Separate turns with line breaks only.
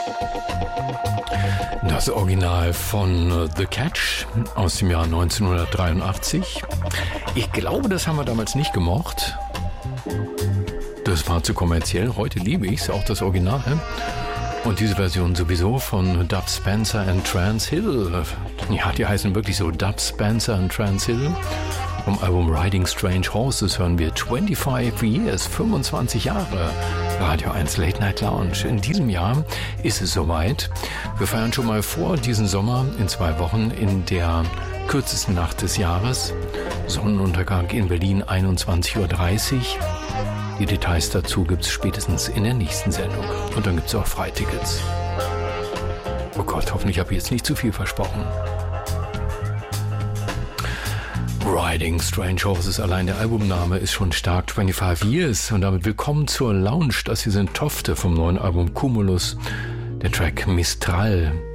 Das Original von The Catch aus dem Jahr 1983. Ich glaube, das haben wir damals nicht gemocht. Das war zu kommerziell. Heute liebe ich es, auch das Original. Und diese Version sowieso von Dub Spencer and Trance Hill. Ja, die heißen wirklich so Dub Spencer and Trance Hill. Vom Album Riding Strange Horses hören wir 25 Years, 25 Jahre. Radio 1 Late Night Lounge. In diesem Jahr ist es soweit. Wir feiern schon mal vor diesen Sommer in 2 Wochen in der kürzesten Nacht des Jahres. Sonnenuntergang in Berlin 21.30 Uhr. Die Details dazu gibt es spätestens in der nächsten Sendung. Und dann gibt es auch Freitickets. Oh Gott, hoffentlich habe ich jetzt nicht zu viel versprochen. Riding Strange Horses, allein der Albumname ist schon stark. 25 Years und damit willkommen zur Lounge. Das hier sind Tofte vom neuen Album Cumulus, der Track Mistral.